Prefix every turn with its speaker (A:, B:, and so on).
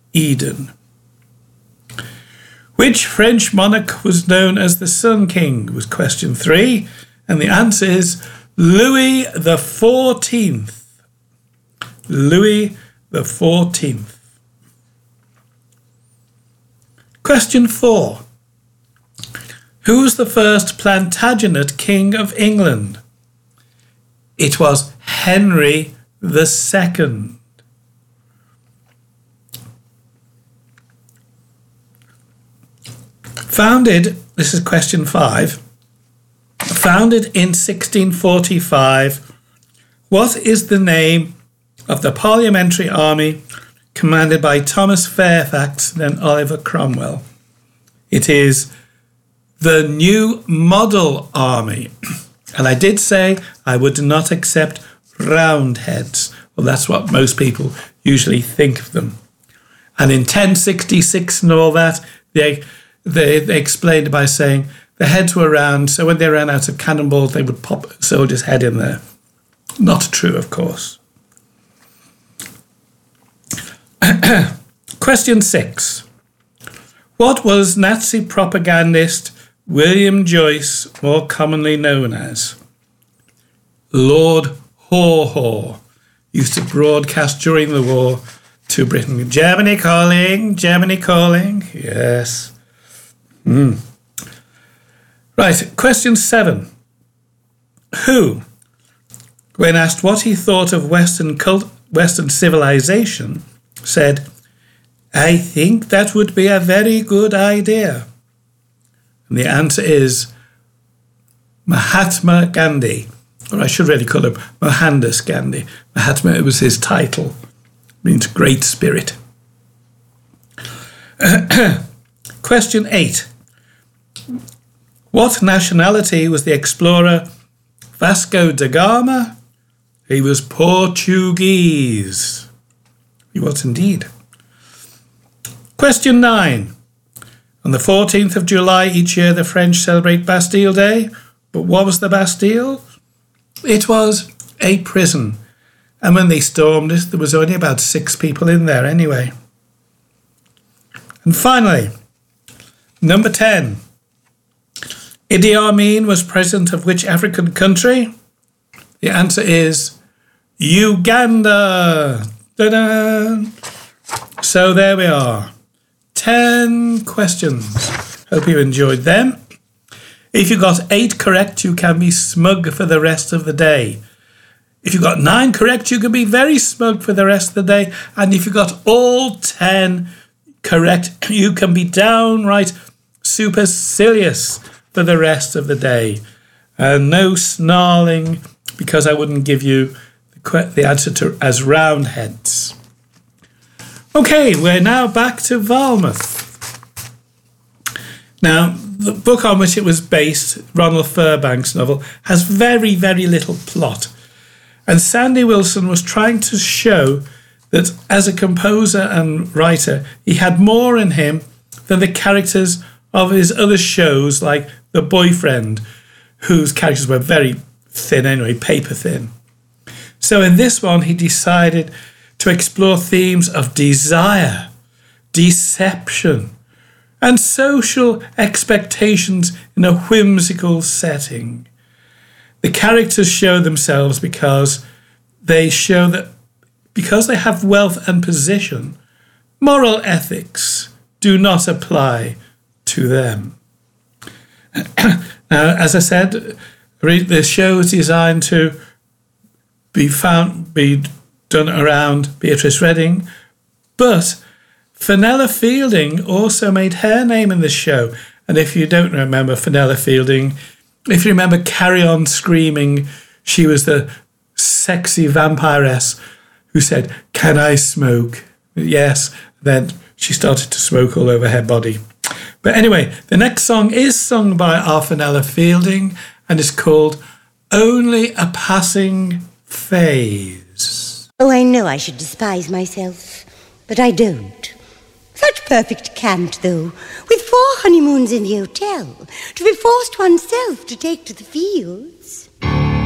A: Eden. Which French monarch was known as the Sun King was question 3. And the answer is Louis XIV. Louis XIV. Question 4. Who was the first Plantagenet King of England? It was Henry II. Founded, this is question 5, founded in 1645, what is the name of the parliamentary army commanded by Thomas Fairfax and then Oliver Cromwell? It is the New Model Army. And I did say I would not accept Roundheads. Well, that's what most people usually think of them. And in 1066 and all that, they explained it by saying the heads were round, so when they ran out of cannonballs, they would pop a soldier's head in there. Not true, of course. Question 6. What was Nazi propagandist William Joyce more commonly known as? Lord Haw-Haw used to broadcast during the war to Britain. Germany calling, Germany calling. Yes. Right, question 7. Who, when asked what he thought of Western civilization, said, I think that would be a very good idea. And the answer is Mahatma Gandhi. Or I should really call him Mohandas Gandhi. Mahatma, it was his title. It means great spirit. Question 8. What nationality was the explorer Vasco da Gama? He was Portuguese. He was indeed. Question 9. On the 14th of July each year, the French celebrate Bastille Day. But what was the Bastille? It was a prison. And when they stormed it, there was only about 6 people in there anyway. And finally, number 10. Idi Amin was president of which African country? The answer is Uganda. Ta-da! So there we are. 10 questions. Hope you enjoyed them. If you got 8 correct, you can be smug for the rest of the day. If you got 9 correct, you can be very smug for the rest of the day. And if you got all 10 correct, you can be downright supercilious for the rest of the day. And no snarling, because I wouldn't give you the answer to as Roundheads. Okay, we're now back to Falmouth. Now, the book on which it was based, Ronald Fairbanks' novel, has very, very little plot. And Sandy Wilson was trying to show that as a composer and writer, he had more in him than the characters of his other shows, like The Boyfriend, whose characters were very thin anyway, paper thin. So in this one, he decided to explore themes of desire, deception, and social expectations in a whimsical setting. The characters show themselves because they show that because they have wealth and position, moral ethics do not apply to them. Now, as I said, the show is designed to be done around Beatrice Redding, but Fenella Fielding also made her name in the show. And if you don't remember Fenella Fielding, if you remember Carry On Screaming, she was the sexy vampiress who said, "Can I smoke?" Yes, then she started to smoke all over her body. But anyway, the next song is sung by our Fenella Fielding and is called Only a Passing Phase.
B: Oh, I know I should despise myself, but I don't. Such perfect cant, though, with 4 honeymoons in the hotel, to be forced oneself to take to the field.